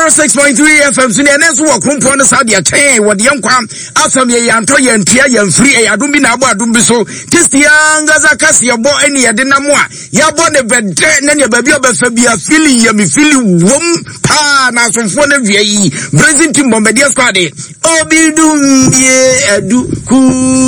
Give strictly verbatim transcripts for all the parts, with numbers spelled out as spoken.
zero six point three F M sine na so wo krompo no sadia chen wo de yankwa afam ye yanto ye ntia ye mfiri e adum bi na abo adum bi so testia ngaza kase ye bo ene ye de namo a ya bo ne bede na ne ba bi obafa bi a feeling ye me feeling wom pa na somfo na wie yi brazil team bombardier squad obi dum ye edu ku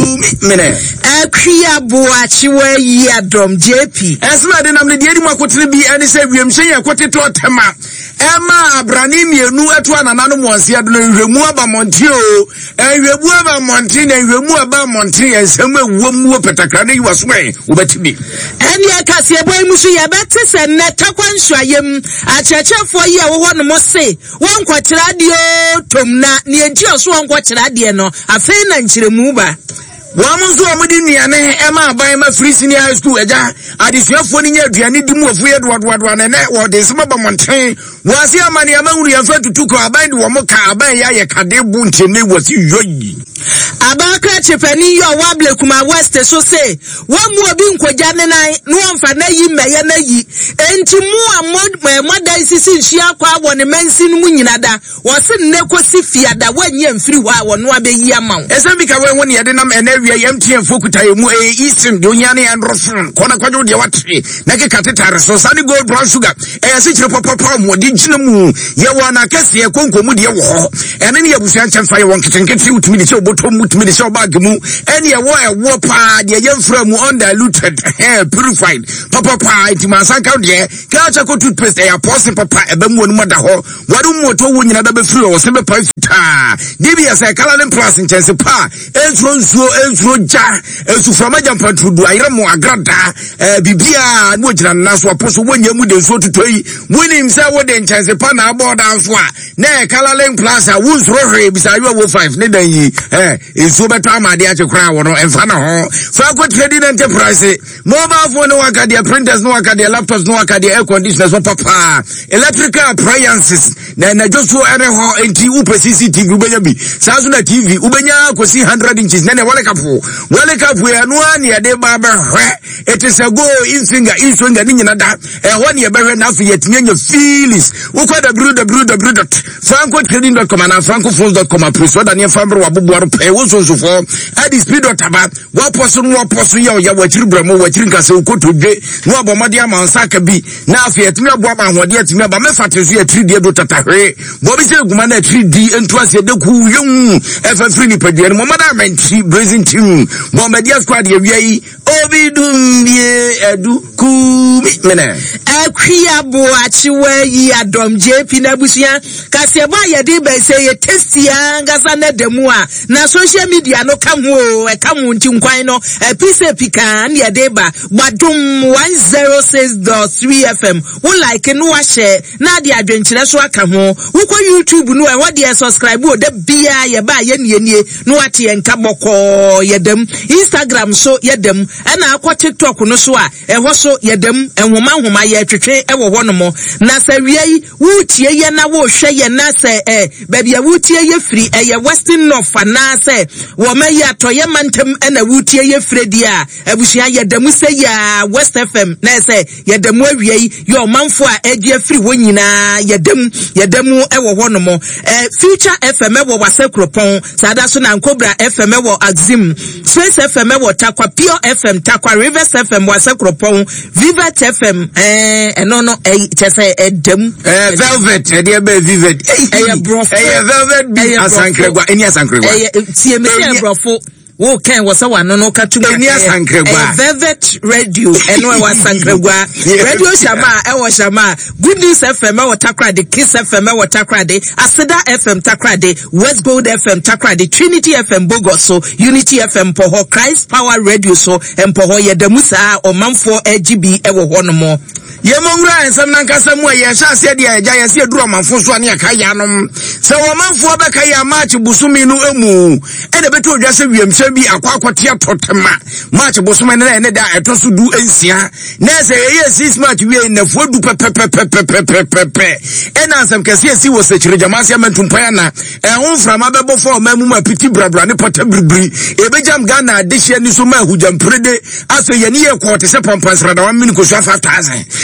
mene akria boachi wa yi adom J P esma de nam ne de di makotene bi ene se wiem hye ye koteto tema ema abrani mienu etu ananano monse ado no hwemu aba monte o hwemu aba monte na hwemu aba monte ensem ewom wo petakra na yiwa so e obetimi ene akase boy musu ye bete se neta kwanhwayem achechefo yi a wo ho no mo se won kwakira de tomna ne enti oso won kwakira de no afei na nkyeremu ba Wamunzo amudi niane ema abai ma free senior high school eja adisuafo ni nya aduane dimu afu ye do do do na ne wo de sema ba monten wasi amani amahuru ya fa tutuko abai de wo mo ka abai ya ye kade bu ntene wasi yoyi abaka chepani yo wable kuma west so say wamu obi nkogya ne nan no mfa na yi meye na yi enti mu amod modai sisi nhia kwa wo ne mansi no mu nyina da wo se ne kosi fiada wanye mfiri wa wo no abeyi amaw esambi ka we woni ye de nam ene ya M T N fokuta emu e eastern de onyane androfon kona kwajo de watre na ke katetare so sani gold brown sugar e ya sikire popopop mo de gina mu ye wa na kase e konkomu de wo ene ne yabusuan chamfa ye won ketenkete utumi de che obotom utumi de che obag mu ene ye wo e wo pa de ye mfra mu undiluted hair purified popopop it man sanka de ka cha ko toothpaste ya pose papa e ba mu onu da ho wadu mu to wo nyina da be free wo se be pa fita dibi ya se kala ne plus nchese pa entro nsuo Roja esu from ajampa tudu ayira mo agrada eh bibia no gina naso aposo wonya mu de so tutoi woni mse wo de chance pa na board anso a na kala link plus a wons rohwe bisa yo wo five ne dan yi eh esu beto amade a chekra wo no emfa na ho fa ko trading enterprise mobile phone no akadia printers no akadia laptops no akadia air conditioners no papa electrical appliances na na joso ere ho enti upe C C T V ubenya bi saso na T V ubenya ko see one hundred inches na ne wale kapo wale kapo ya no ne de ba ba hwe it is a go in finger in finger ni nyina da e ho ne be hwe na afi yetnya feelings ukwa w w w dot franco trading dot com na franco phones dot com apreso da ne fambre wa bobo pe wo so so fo adi speed dot aba wa poso no poso ya ya wa chiri bramo wa chiri nkase ukotodwe no abomade amansa ka bi na afi yetnya abo aba hode yetnya aba me fatezo ya three D do tatahwe bo bi se guma na three D entu ase de ku yum efa free ni padua no mama da menti blazing team bombardier squad ye wi obi dumbie edu ku mena akria bo achiwe yi adom J P na busia kase ba ye de be say ye testia ngasa na demu a na social media no kam ho e kam nti nkwan no e pise pika na ye de ba badum one oh six point three F M wo like no wa share na de adwenkyere so aka ho wo ko YouTube no e wo de subscribe wo de bia ye ba ye nie nie no ate ye nka boko ye dem Instagram so ye dem na akwa TikTok no so a e ho so ye dem enhoma nhoma ye twetwe e wo ho no mo na sa wiei wo tie ye na wo hwe ye na se eh ba bia wo tie ye free e ye Western North na se wo ma ye atoye mantem e na wo tie ye free dia abusua ye dem se ya West F M na se ye dem awiei ye omanfo a egie free wo nyina ye dem ye dem e wo ho no mo eh Future F M e wo Wasekropon sada so na Nkobra F M e wo Axim Space F M e wo Takwa Pure F M Takwa Rivers F M Wasekropon Vivet F M eh eno no eh chese edem eh Velvet e de be Vivet eh brofo eh Velvet bi asankregwa eni asankregwa eh tie me se brofo wo kan wo se wa no no katum eni asankregwa Velvet Radio eno e wasankregwa Radio Shama e wo Shama Good News F M e wo Takrade Kiss F M e wo Takrade Aseda F M Takrade West Gold F M Takrade Trinity F M Bogoso Unity F M Poho Christ Power Radio so empoho ye demusa o manfo A G B e wo hono mo ye mongra ensam nankasa mu ye sha se de eja ye se duro manfo so ane aka ya nom se wo manfo be ka ya match busumi no emu e de beto odwa se wiemse bi akwa akote atotema match busumi ne ne da etoso du ensia na se ye six match wi na fo du pepepepepepepe e na nsam kase si wo se chire jamase amantumpa ya na e ho frama bebo fo ma mu ma piti brabra ne pota bribri e be jam Ghana de hye ni so ma hujam prede aso ye ne ye ko te se pampas rada one minute ko so five thousand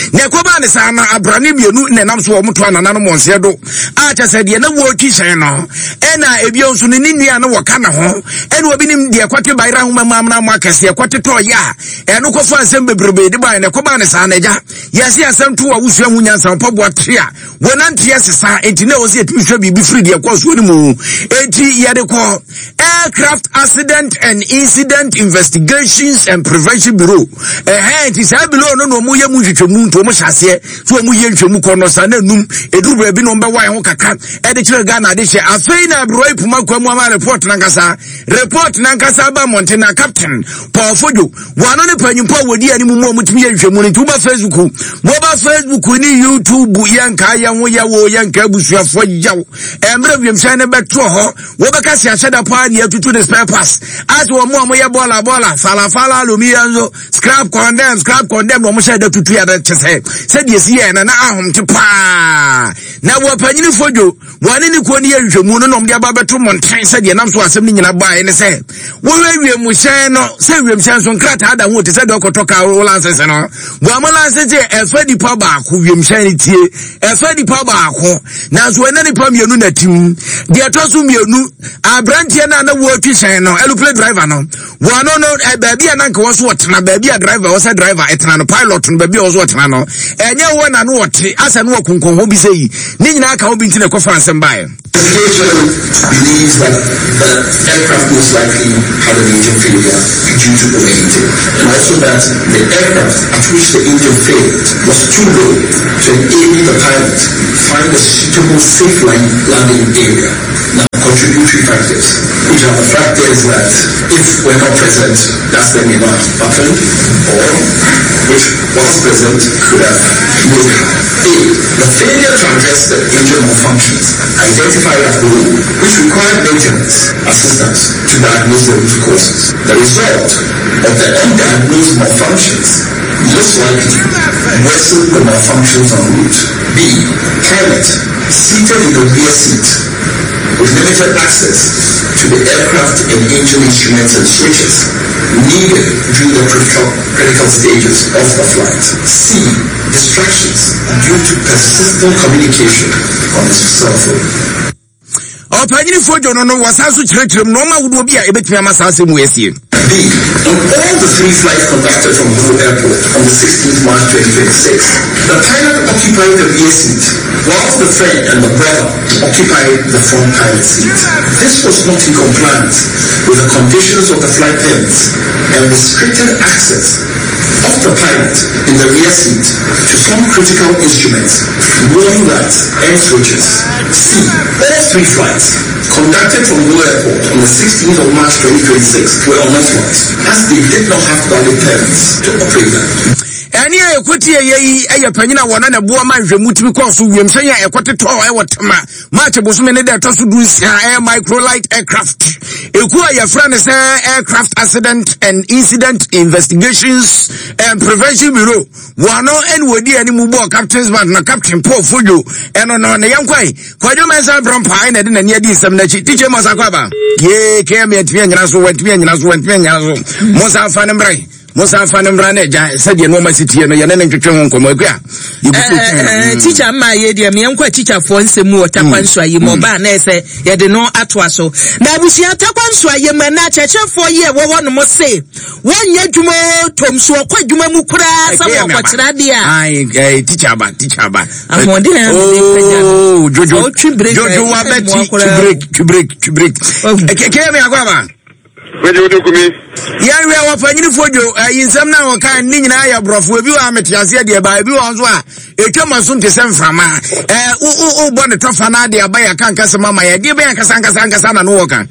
ne koba ne sa na abrane bienu ne nam so wo mto anana no monse do a cha se de na wo twi hyen no e na ebio nso ne nua no wo ka na ho e na obi nim de kwate bayra ho mamam na makase kwate to ya e no kofo ansem bebrebe de ba ne koba ne sa na ja yesi asem to wa wusua hu nyansa pobo atria wonante yesesa enti na osi etumi hwa bibi free de kwa so ni mu enti yede ko Aircraft Accident and Incident Investigations and Prevention Bureau eh enti sa below no no mu ye mu twetwemu nto mu hyase so mu ye ntwemu ko no sa na num eduru ba bi no mbe wa ho kakra e de kire Ghana de hye afei na broi puma kwamu ama report na nkasa report na nkasa ba Montana Captain Paul Fojo wano ne panyimpo wodi ani mu mu mutumi ye ntwemu ni tuba Facebook mo ba Facebook ni YouTube yanka ya ho ya wo yanka busuafo yaw emre wiem hye ne beto ho wo be ka sia hyeda pa ni atutu ne spare pass as wo mo mo ye bola bola fala fala lumi yanzo scrap condemn scrap condemn wo mo hyeda tutu ya de chese se de si ye na na ahom te pa na wo panyini Fojo wane ni ko ni ye hwemu no nom de aba beto montan se de nam so asem ni nyina ba ye ne se wo wiem mu hye no se wiem hye so nkrata ada ho te se de okotoka wo lanse no wo mo lanse je efa di pa ba ko wiem hye ni tie efa di pa ba ko na so ene ni pa mienu na tim de atoso mienu abrantie na na wo atwi hyen no aeroplane driver no wo no no ba bia na nka wo so wotena ba bia driver wo se driver etena no pilot no ba bia wo so wotena no enye wo na no wote asa no konkon ho bi sei ni nyina aka ho bi ntine conference mbae. The F A A believes that the aircraft most likely had an engine failure due to overheating, and also that the aircraft at which the engine failed was too low to enable the pilot find a suitable safe line landing area. Now, contributory factors, which are the factors that, if we're not present, that's when may not have happened, or which was present could have made happen. A. The failure to address the engine malfunctions identified at the room, which required maintenance assistance to diagnose the root causes. The result of the undiagnosed malfunctions most likely worsened the malfunctions en route. B. Pilot seated in the rear seat with limited access to the aircraft and engine instruments and switches needed during the critical, critical stages of the flight. C. Distractions due to persistent communication on his cell phone. Opanyini Fojo no no wasasu chirechirim no ma wudo bi a ebetumi amasase mu esie. B. On all the three flights conducted from Gulu Airport on the sixteenth of March twenty twenty-six, the pilot occupied the rear seat, whilst the friend and the brother occupied the front pilot seat. This was not in compliance with the conditions of the flight permits and restricted access of the pilot in the rear seat to some critical instruments, knowing that end switches. C. All three flights conducted from Gulu Airport on the sixteenth of March twenty twenty-six were unauthorized, as they did not have valid permits to operate them. Any a equity a penina one and a boa man mutimi course we say a quarter to our tema much was many that to do air microlight aircraft. Equa friend is Aircraft Accident and Incident Investigations and Prevention Bureau. One no and would any more captains man na Captain Paul Fojo and on the young quay. Quadio Mesa from Pine and near this teacher Masakaba. Ye came at me and Yasu went me and Yasu went me and Yasu Mosa Fanambray. Mosa Fanambrane said you know my city and you're not to come. Teacher, my idea, me uncle teacher for some more tapanswa, you more ban, say, you did not atwaso. Now we see a tapanswa, you man, church for ye, what one must say. One year to more, Tom, so quite you mukura, some what's radia. I teacher, but teacher, but I'm one day. Oh, Jojo, Jojo, I bet to break, to break, to break. Okay, came here, Guava. Where do you do me? Yeah, we are for you for you. In some now kind of nina broth with you. I'm at Yazia, dear, by you as well. A come soon to send from her. Eh, oh, bonnet of an idea by a cancer, mamma, dear Bianca Sanka Sanka and Walker.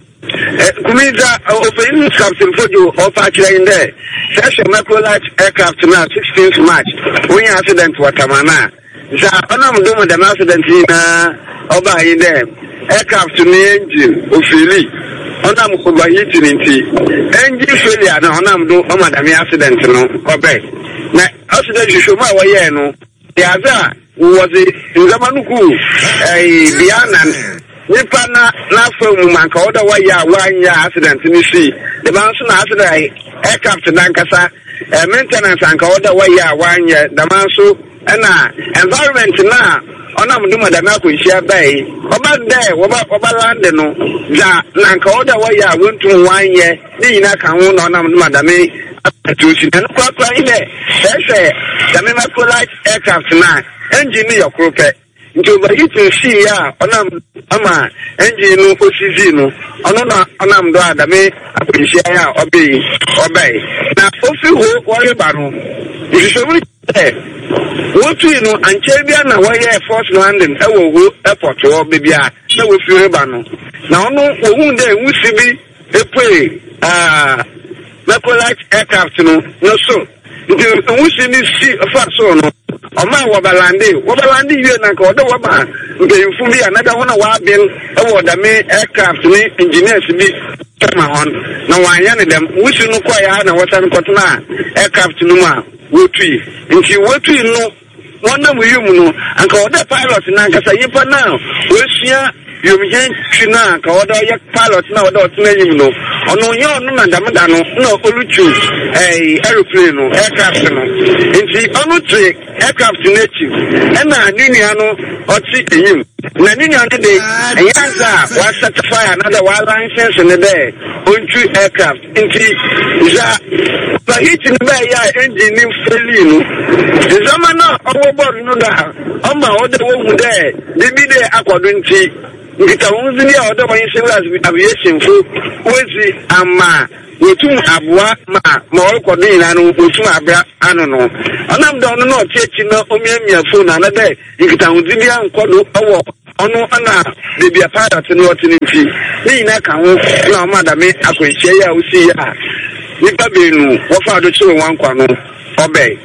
Kumida, open something for you, or actually in there. Such a macrolight aircraft now, sixteenth of March. We accident Watamana. The Onam Doma, the accident in over in there. Aircraft to the engine, Ophili. Onam overheating inti engine failure na onam do o madam accident no obe na accident show ma wa ye no the other was ngamanuku eh biana nipa na na fam manka oda wa ya wa nya accident ni si the man so na accident aircraft na nkasa eh maintenance anka oda way ya wanye damanso na environment na ona mduma da na ko hia bai oba de oba oba land no ja nanka oda way ya wontu wanye ni na kan ho na ona mduma da me atusi na kwa kwa ile sese da me Microlight aircraft na engine yo krope nti overheating see ya ona ama engine no osisi no ona na ona mdo ada me apprehia ya obi obai na ofi ho wore ba no isemi eh wotu no anche bia na wire force landing e wo ho airport wo bia na wo fi ba no na ono wo hu de wusi bi epwe ah Microlight aircraft no no so nti wusi ni si fa so no Oma wabalandi wabalandi yue na ko do waba ngefu bi anada hona wa bin e wo da me aircraft ni engineers bi kama hon na wanya ne dem wusu no kwa ya na watan kotuna aircraft no ma wotui nti wotui no wona mu yum no anka oda pilot na anka sayipa na wesia yomjen twina ka oda ye pilot na oda otuna yim no ono ye ono na damda no na oluchu eh aeroplane no aircraft no nti ono tre aircraft native ena nini ano oti eyim na nini ante de eyanza wa certify another wa license ne de ontu aircraft nti ja ba hit ne ba ya engine faili no zamana owo board no da oma oda wo hu de bibi de akodo nti ngita wunzi ya oda wanyi civil aviation fo wezi ama wotum abua ma ma okodo ina no wotum abra ano no onam do no no tieti no omiamia fo na na de ngita wunzi bia nkodo owo ono ana de bia pilot no otini fi ni na ka ho na ma da me akwanhia ya usi ya nipa benu wo fa do chiro wankwa no obey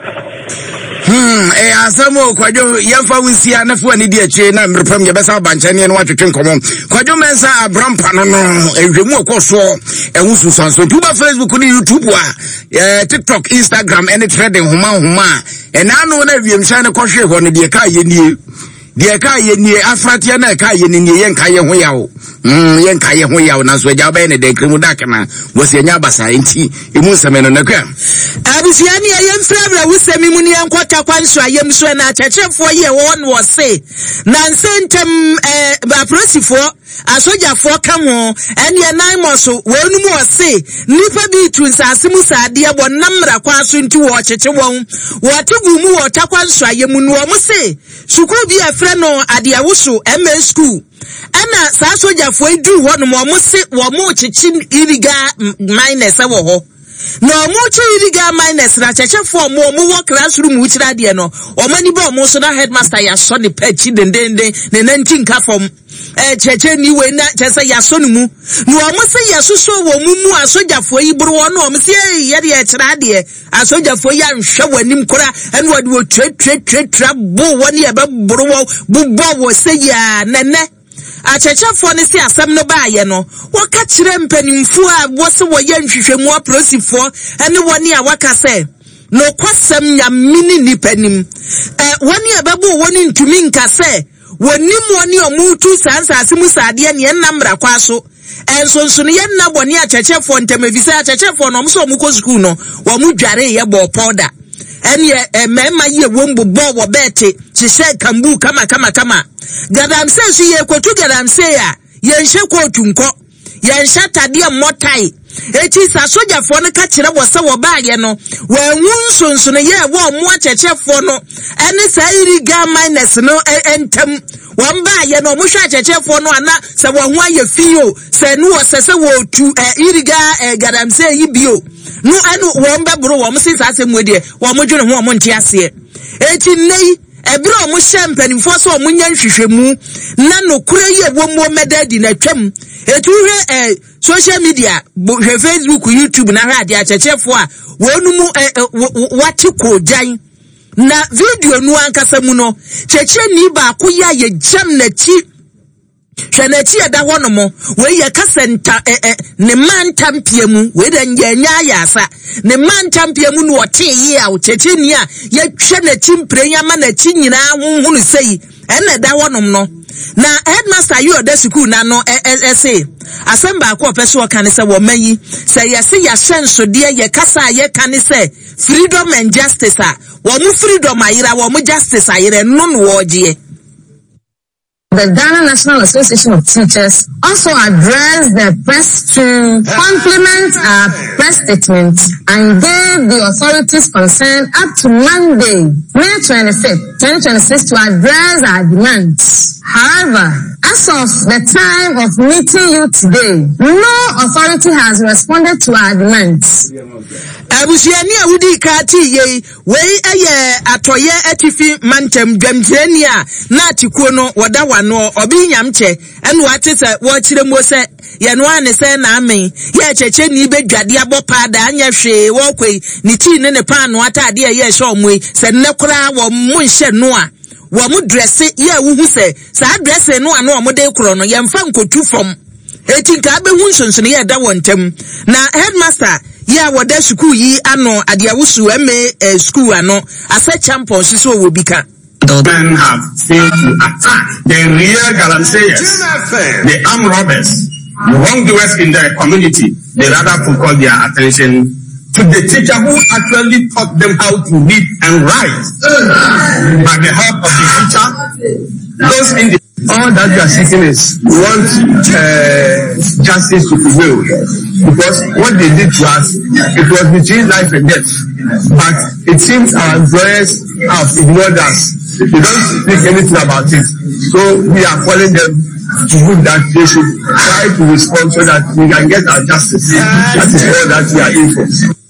Hmm, eh asamo kwajo yamfa winsia na fuani di ache na mrepam ye besa banchane no atwetwe nkomo kwajo mensa abrampa no no ehwemu okoso ehunsu sanso tuba Facebook ni YouTube wa eh TikTok Instagram any trending huma huma enano na wiemsha ne kohwe ho ne de ka ye nie de ka ye nie afratia na ka ye nie ye nka ye ho yawo mm ye nka ye ho yawo na so ja ba ne de kremu dakana wosi nya basa enti emu semeno na kwa abusiani ayem frabra wusemi muni enkota kwanso ayem so na chechefo ye won wo se na nsentem eh baprosifo asojafo kamo ene nan moso wonu mu wo se nipa bi tu nsase mu saade e bonnamra kwaso nti wo cheche won wo tegu mu wo takwanso ayem nu wo mu se sukuu bi afre no ade awuso M A school ana sa asojafo edu ho no mo se wo mu cheche iriga minus e wo ho no muchi iriga minus na chechefo mo mo wo classroom uchira de no o mani ba mo so na headmaster ya so ne pachi dendende ne nantin ka fom eh cheche ni we na chese ya so mu no mo se ya so so wo mu mu asojafo yi buru wo no mo se ye de chira de asojafo ya nhwe wanim kora ene wo de wo tre tre tre tra bo woni e be buru wo bu bo wo se ya nene achechefo ne si asem no baaye no waka kire mpanimfu a wose woye nhwehwemu aprosifo ene woni a waka se no kwasem nya mini nipanim eh woni ababu woni ntumi nka se wonim woni omutu sansa asimu saade ne namra kwaso ensonso ne yenna boni achechefo ntemevisa achechefo no mso omuko school no wo mu dware ye bo powder ene emema ye wombo bo wo bete chise kambu kama kama kama gadamse su ye kwotu gadamse ya ye nhye kwotu nko ye nhye tade motai eti sa sojafo ne ka kire wo se wo baage no wanwu nsonso ne ye wo mo achechefo no ene sa iriga minus no entem wan baage no mo hwa achechefo no ana se wo ho aye fio se nu wo se se wo tu iriga gadamse yi bio no anu wo mbebro wo mo sisa asemu de wo mo dwene ho mo nte ase eti nei ebire o mo champanimfo so o mo nya nhwehwemu na no kure ye wo mo medadi na twam etu hwe eh social media hwe Facebook YouTube na hwa ade achechefo a wonu mu wati kojan na video nu ankasa mu no cheche ni ba ko ya ye jam na chi hwenachi eda hono mo we ye kasenta ne man tampie mu we da nya ya asa ne man tampie mu no wote ye a cheche ni a ye hwe na chi mprenya ma na chi nyina honhunu sei ene da hono no na headmaster you oda school na no e say assemble akọ person kan say wo mayi say yesi ya senso de ye kasa ye kan say freedom and justice a wo mu freedom ayira wo mu justice ayira no no wo je. The Ghana National Association of Teachers also addressed the press to complement our press statement and gave the authorities concerned up to Monday, May twenty-fifth, twenty twenty-six to address our demands. However, as of the time of meeting you today, no authority has responded to our demands. Abusiani awudi kati ye wei eye atoye atifi mantem dwamtirania na atikuo no wada wano obi nyamche enu ate se wo kire mo se ye no ane se na amen ye cheche ni bedwade abopa da anya hwe wo kwei ni ti ne ne pan no atade ye ye hwe omwe se ne kura wo mu nhye no a wo mu dress ye wuhu se sa dress no ano o mu de kuro no ye mfa nkotu fom eti nka be hu nsonso ye da wontem na headmaster ya wada school yi ano adiawusu eme uh, school ano asa champion so wo bika. Men have failed to attack the real galancers, the armed robbers, the wrongdoers in the community. They rather focus their attention to the teacher who actually taught them how to read and write. By the help of the teacher, those in the all that you are seeking is we want uh, justice to prevail, because what they did to us, it was between life and death. But it seems our employers have ignored us. They don't think anything about it. So we are calling them to do that. They should try to respond so that we can get our justice. That is all that we are in for.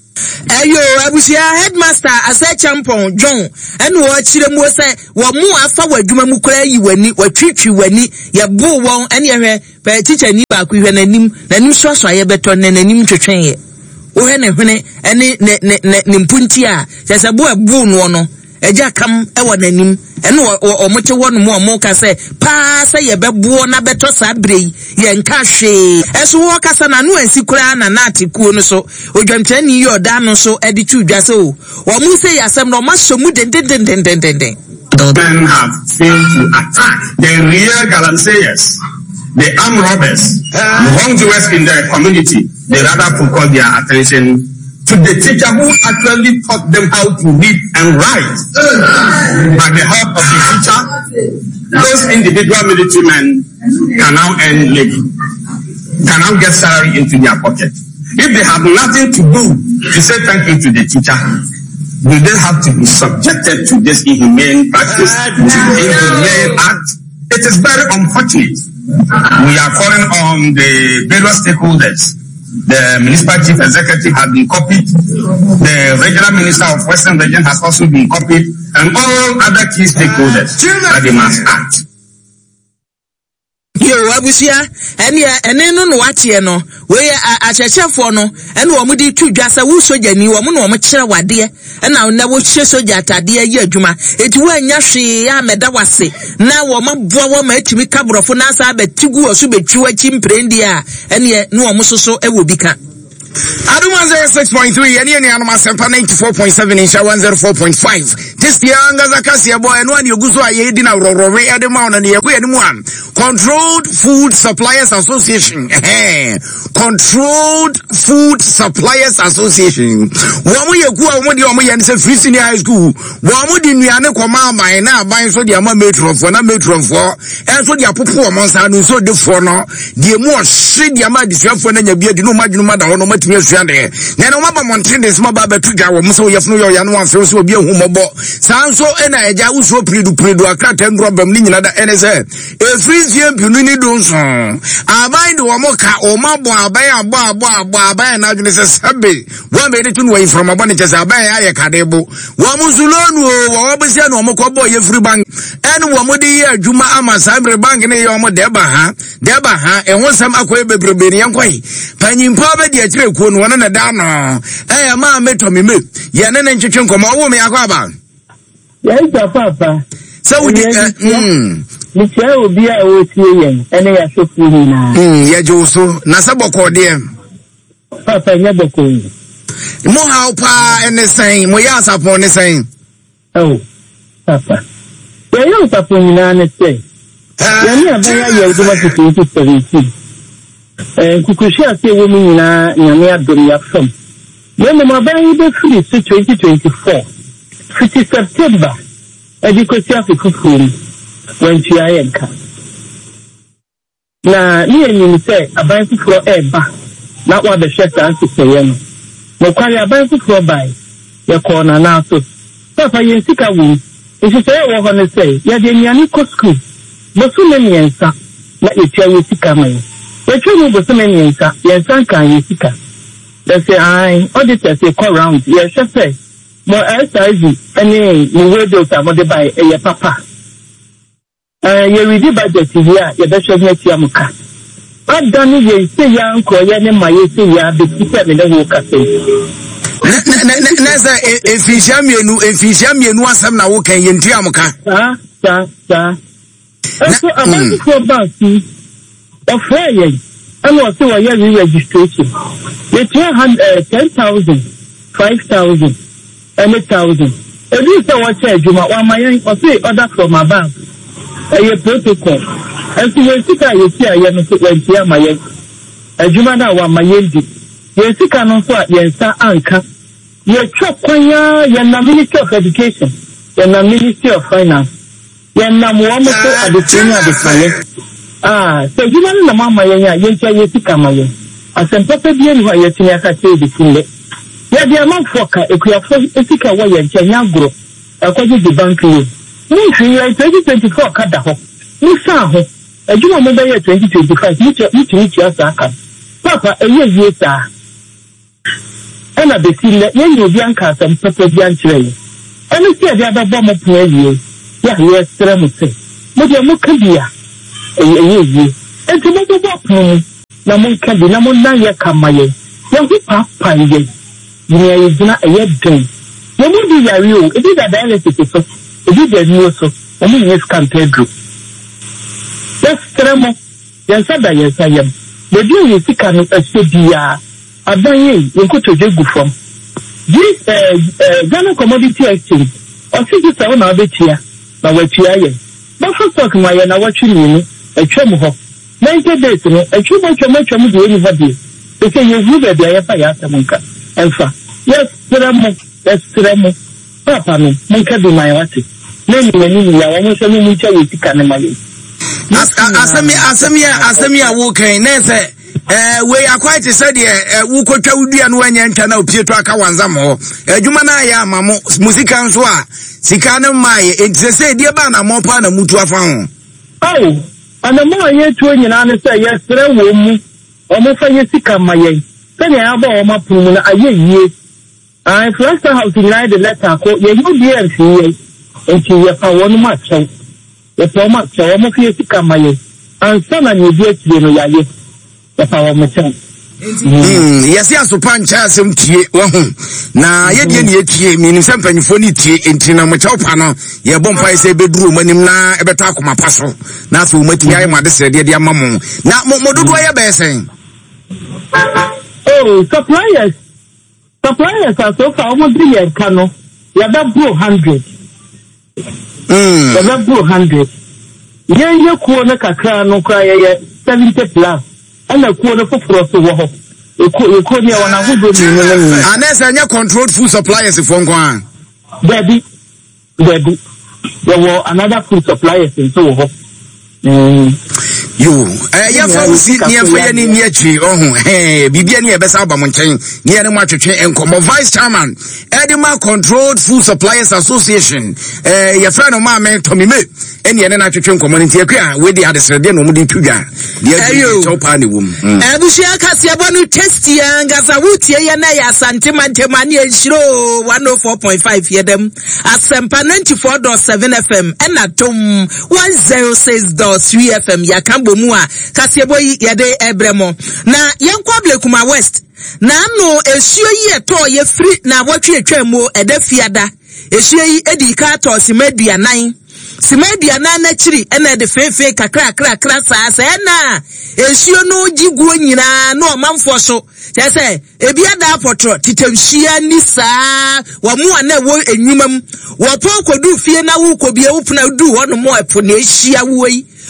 Ayo abusia headmaster asa champon John enu wo chire mu se wo mu afa wadwuma mu kora yi wani watwitwi wani ye bo won ene hwe pa teacher ni ba ku hwe nanim nanim soso aye beto ne nanim twetwen ye wo hwe ne hwene ene ne ne ne mpunti a sese bo ebu no no eja kam e wo nanim ene o mote wo no mo mo ka se pa se ye bebo na beto sa brei ye nka hwe eso wo kasa na no ansi kura na na atikuo no so odwamtani yo da no so edi twudwa se o wo mu se yasem no ma so mu den den den den den den. Men have failed to attack the real galancers, the armed robbers, the wrongdoers in the community. They rather focus their attention to the teacher who actually taught them how to read and write. By the help of the teacher, those individual military men can now earn living, can now get salary into their pocket. If they have nothing to do to say thank you to the teacher, will they have to be subjected to this inhumane practice, inhumane act? It is very unfortunate. We are calling on the various stakeholders. The municipal chief executive has been copied. The regional minister of Western Region has also been copied, and all other key stakeholders that they must act. Yo abusia ene ene no no wache no we achechefo no ene wo mudi twudwa sa wo soja ni wo mo no wo kire wade ena na wo hye soja atade ye adwuma eti wo anya hwe ya meda wase na wo maboa wo ma atimi kabrofo na asa betigu oso betwi wachi mprendi a ene no wo soso e wo bika. Aduma zero six point three, yani yani anuma sempa ninety-four point seven, insha one oh four point five. This year, angaza kasi ya boy, enu wani yoguzo wa yedi na urorore ya dema wana ni ya kuya ni muam. Controlled Food Suppliers Association. Controlled Food Suppliers Association. Wamu ye kuwa wamu di wamu yani se free senior high school. Wamu di nyane kwa mama ena bayi so di ama metron for na metron for. En so di apupu wa monsa anu so di for no. Di emu shi di ama di suya for na nyabia di no majinu mada hono matimi suande. Nena umaba montende sima baba tuja wa musa uyafunu yo yanu wa mfeo so biye humobo. Sanso ena eja uso pridu pridu akrate ngrobem ni nyinada N S A. E free siem pinuni donso. Abai do wamoka omabo abai abo abo abo abai na adwene se sabe. Wa me ni tunu wa from abone chese abai aye kadebo. Wa muzulonu o wa obesia no omoko bo ye free bank. Enu wa mode ye adwuma ama sabre bank ne ye omo deba ha. Deba ha e wonsam akoye bebrebe ni yankoi. Panyimpo be de akire kuo no na da no. Eh ma meto me me. Ye ne ne ntwetwe nkomo wo me akwa ba. Ya ita papa. So we mm Michelle will be a O T M and I are so free now. Hmm, ya Joso, Nasaboko dear. Papa never could. Moha pa and the same, Moyas upon the same. Oh, Papa. Where you Papa in an say? Yani abaya ye do what twenty seventeen. Eh kukushia se wo mi nyina nyame adom ya fam. When the mobile be free to twenty twenty-four. fifty September. Edikosia fikufuri when ti ayenka. Na ni enyi say aban fufuro eba na wa be hwesa ansese no. No kwari aban fufuro bai ye ko na na so. Papa yen sika wu. Isi say wo ho ne say ye de nyani ko school. Bo su me nyensa na etia ye sika mai. Ye twu bo su me nyensa ye san kan ye sika. They say I auditor say call round ye hwese mo S I V any ni radio ta mo de bai e ye papa. Eh ye ready budget here ye be show me tia muka. Adani ye say ya nko ye ne ma ye say ya be tita me le wo ka say. Na na na za efisha mienu efisha mienu asam na wo kan ye ntia muka. Sa sa sa. So among for bank of fair and what so ye registration. Ye ten thousand, five thousand, and eight thousand. And this is what charge you ma my or say order from my bank. A protocol. And so you see you see I am when here my a jumana wa my yendi. You see can also yensa anka. You chop kwanya yana Ministry of Education, yana Ministry of Finance. Yana muamu so at the senior at the fire. Ah, so jumana na mama yenya yencha yesi kama yen. Asempapa bia ni wa yetini aka say the full. Ya dia man foka ekuyafo esika wa yencha nyagro. Akwaje the bank loan. Ni hwi twenty twenty-four kada ho. Ni sa ho. Ejuma mo be twenty twenty-five ni ni ni ti asa aka. Papa eye yie sa. Ana be sile ye ni obi anka asempapa bia nkyere. Ani se dia ba bo mo po awie. Ya ye sere mo se. Mo dia mo ka bia. Eye yie. Enti mo bo po na mon ka bi na mon na ye kamaye ye hu papa ye ni ye gina ye den ye mo di yari o e di da dialysis so e di da ni so o mo yes kan pedro yes tremo ye sa da ye sa ye de di ye sika no e bia adan ye ye ko to jegu from this uh Ghana Commodity Exchange o si di sa na be tia na wa tia ye ba for stock ma ye na wa twi ni e twem ho ninety days no a chuba choma choma do anybody they say you do be ya fa ya samunka alfa yes tremo yes tremo papa no munka do my wati nani nani ya won so ni muncha we tika ne mali asemi asemi asemi a wo kan na say eh we quite said eh wo kotwa wudua no anya nta na opieto aka wanzam ho adwuma na ya amamo musika nso a sika ne mai enti say die ba na mo pa na mutu afa ho oh ana mo aye tuo nyina ne say yes tre wo mu o mo fa yesika maye tani ya ba o ma punu na aye yie ai first house in the letter ko ye you be and see enti ye fa wonu ma chen ye fa ma chen o mo fa yesika maye an sana ni bi atire no yaye ye fa wo mo chen mm yesi asopa ncha asem tie wo hu na ye die ne yetie minim se mpanyfo ni tie enti na mo chawpa no ye bompa ise beduru manim na ebeto akoma paso na afi umati ayi made se de de amamo na mododo ye be sen oh suppliers suppliers are so far almost three years kano ya da bro one hundred mm ya da bro one hundred ye ye ko na kakra no kwa ye seventy plus ana ko na foforo so wo ho eko eko ni wona hudo ni ni ni anese anya controlled food suppliers for nkwan baby baby there were another food suppliers in so ho mm yo eh ya fa usi ni afa ya ni ni achi ohun eh bibia ni ebesa aba mo nchen ni ene mo atwetwe enkomo vice chairman Edema Controlled Food Suppliers Association eh ya fra no ma me to me me ene ene na atwetwe enkomo nti akua we dey adesrede no mo di tudwa dey chopa ni wom ebusia kase abonu testi ya ngasa wutie ya na ya santimantema ni enshiro one oh four point five yedem asempa ninety-four point seven F M ena tom one oh six point three F M ya kambo mu a kase boyi yede ebremo na yenkwa Blekuma West na no esuo yi eto ye free na wotwe atwamo eda fiada esuo yi edika to simadua nan simadua nan na chiri ena de fefe kakra kakra kakra sa sa na esuo no giguo nyina no manfo so je say ebiada apotro titamhia ni saa wa mu ana wo enwumam wo to kodu fie na wo kobie wo puna du ho no mo epo na ehia wo yi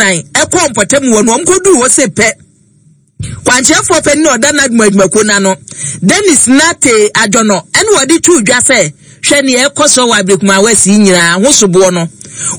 kran e ko mpotemu wo no omkodu wo se pe kwanchefo pe ni oda na adwumako na no Dennis Nate Ajono ene wodi tu dwa se hwe ne e koso wa Abrekuma wasi nyina hosobo no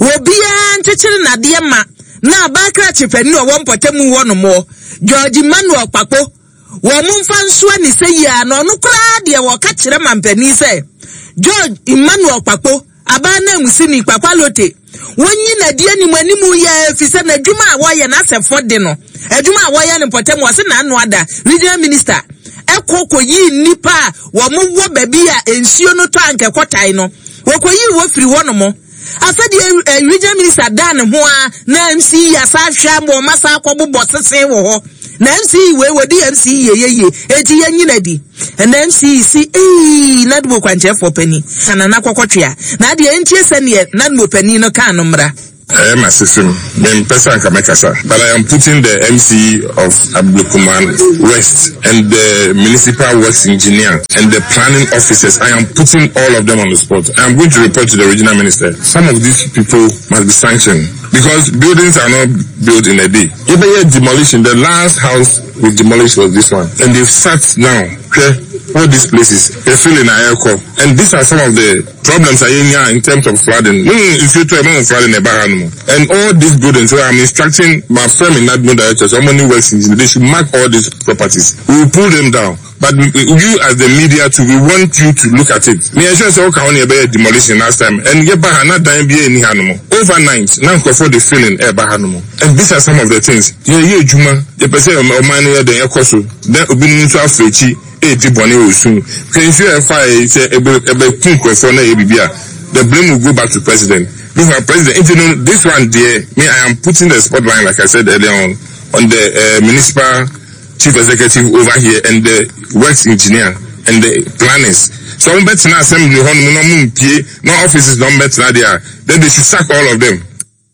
obia ntechire na de ma na abakra chepani wo mpotemu wo no mo George Manuel Papo wo mumfa nso ani se ya no no kra de wo ka kire mampani se George Emmanuel Papo abana musini Papalote wonyi na die ni manimu ya fise na dwuma a woye na asefo de no adwuma a woye ne mpotemu wose na anu ada regional minister ekoko yi nipa wo mo wo baby a ensuo no to anke kotai no wokoyi wo firi wono mo afedi regional minister dan ho a na M C ya sa hwa mo masa akobo sese wo ho na M C we wodi M C ye ye ye eti yanyina di na M C si eh na dbo kwanche for penny kana na kokotwea na de entie se ne na dbo penny no kan no mra I am a system, then person can make us, but I am putting the M C of Abrekuma West and the municipal works engineer and the planning officers. I am putting all of them on the spot. I am going to report to the regional minister. Some of these people must be sanctioned because buildings are not built in a day. If they had demolition, the last house we demolished was this one, and they've sat now. Okay? All these places, they fill in air core. And these are some of the problems I in in terms of flooding. If you try flooding and all these buildings, so I'm instructing my firm in admin directors, how many works in they should mark all these properties. We will pull them down. But you as the media too, we want you to look at it. Me sure say okay on a demolition last time and get back not dying be any animal. Overnight, now for the filling air back animal. And these are some of the things. Yeah, yeah, Juma, the person of money the Ekoso, then opening to Afrechi. eighty boni osun can you if I say ebe ebe kunko for na ebibia the blame will go back to president because president you know this one there me I am putting the spotlight like I said earlier on on the uh, municipal chief executive over here and the works engineer and the planners so I'm betting assembly hon no mum pie no offices don't bet na there then they should sack all of them.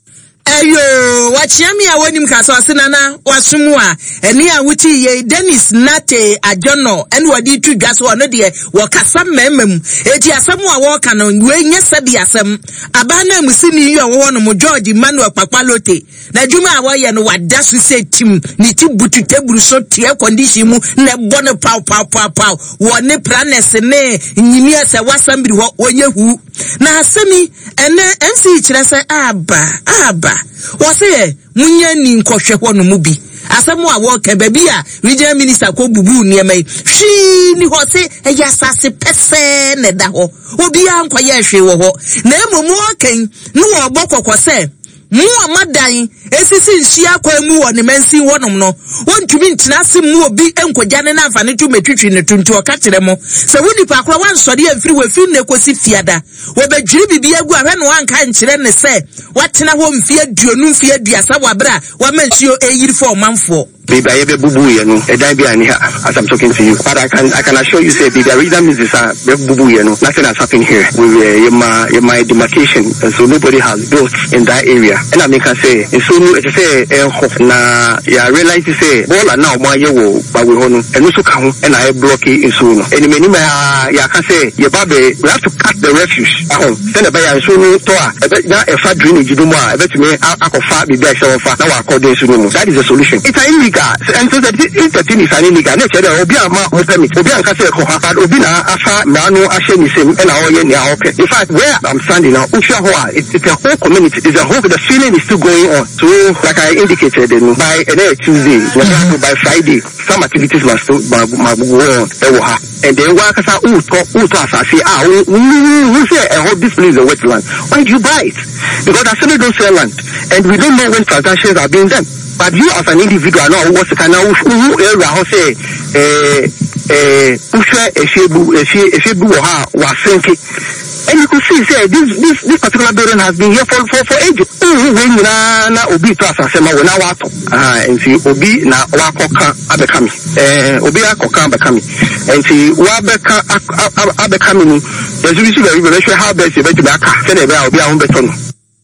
Ayo wachiami a wonim kaso asenana wasumu a eni a wuti ye Dennis Nate Ajono eni wadi tu dwa so no de wakasa memem eti asem a wo ka no we nya sabi asem abana musini yi wo no mo George Emmanuel Papalote na dwuma a wo ye no wada so se tim ni ti butu teburu so tie condition mu na bone paw paw paw paw wo ne planes ne nyimi ase wasambiri ho onye hu na asemi ene M C kire se aba aba wose munya ni nkohwe ho no mu bi asemu a wo ka baby a regional minister ko bubu niemai hwi ni ho se eya sase pese ne da ho obi a nkoye hwe wo ho na emomu okan no obokokọ se mu amadan esisi nhia kwa mu wo ne mansi wonom no wontumi ntina se mu obi enkogya ne na mfane tu metwitwi ne tuntu o ka kire mo se woni pa akwa wansori amfiri wafi ne kosi fiada wo bedwiri bibi agu ahwe no anka nkire ne se watena ho mfie duonu mfie aduasa wabra wa mansuo eyiri fo manfo Baby, I have bubu yenu. A die behind here as I'm talking to you. But I can I can assure you, say, baby, I read them is a bubu yenu. Nothing has happened here. We were my my demarcation, and so nobody has built in that area. And I mean, can say, and so it's say, na yeah, realize to say, all now my yewo, but we honu, and also come and I block it in soon. And many may yeah, can say, your baby, we have to cut the refuge. Oh, send a buyer and so toa. I bet that a fat drainage, you do more. I bet me, I could fat be back so far. Now I call this room. That is the solution. It's a illegal. illegal. And so that if the thing is an illegal, nature there will be a mark of permit, will be a castle, but will be a far nano ashen is in our yen. In fact, where I'm standing now, Ushahua, it's, it's a whole community, it's a whole, the feeling is still going on. So, like I indicated, by uh, Tuesday, mm-hmm. by Friday, some activities must go on. And then work as a utas, I say, ah, we say, I hope this place is a wetland. Why do you buy it? Because I certainly don't sell land, and we don't know when transactions are being done. But you as an individual know what's the kind of area how say eh eh ushe eshebu eshebu ha wa senke. And you could see say this this this particular building has been here for for for ages. When na na obi to asasema we na wato. Ah and see obi na wakoka abekami. Eh obi akoka abekami. And see wa beka abekami ni. There's really very very sure how best you be to be aka. Say na obi a humbeto no.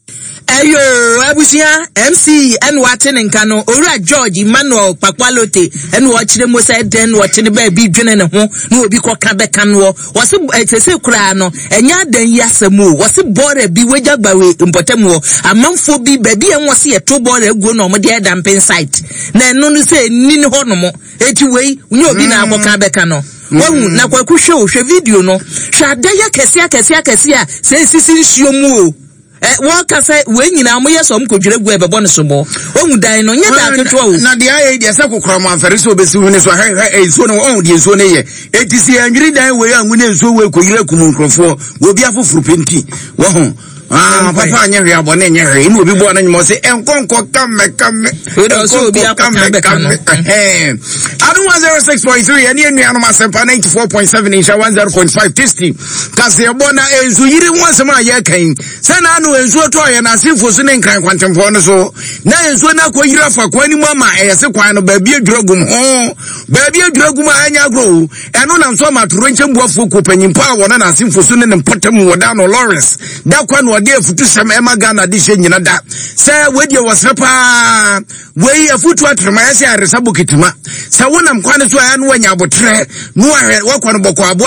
Ayo abusia M C and Watin and Kano Ora George Emmanuel Pakwalote and watching mo said then watching the baby dwene ne ho no obi kwa kabe kanwo was it say kura no enya dan yasemu was bore bi wejagba we mpotem wo amanfo bi baby en wose ye to bore aguo no mo de damping site na eno no say ni ne ho no mo eti wei unye obi na aboka be kano wahu na kwa kuhwe o hwe video no hwa daya kese akese akese a say sisi nsuo mu o eh waka say we nyina mo yeso mkodwere gu ebebo ne sobo ohu dan no nyeda aketo o na de aye de se kokora mo amfere so besi hu ne so he he enso no ohu de enso ne ye etisi anwiri dan we anwu ne enso we koyire kumu nkrofo we bi afofuru penti wahu ah papa anya hwe abone nya hwe ina obi bo na nyimo se enkonko kamme kamme we do so obi akamme kamme eh adu one oh six point three ene enu anu masempa ninety-four point seven insha one oh point five tasty kase bona enso yiri wansem aye kan se na anu enso to aye na sifo so ne nkran kwantemfo no so na enso na koyire afa kwani mu ama eyese kwan no ba bi aduragum ho ba bi aduragum anya grow eno na nso maturo nchembuafo ko panyimpa wona na sifo so ne mpotam woda no Lawrence da kwa no de afutu sam ema Ghana de hye nyina da se wedi wasrepa wei afutu atrema ya se aresa bokitima se wonam kwane so aya no wanya abotre no ahwe wakwa no bokwa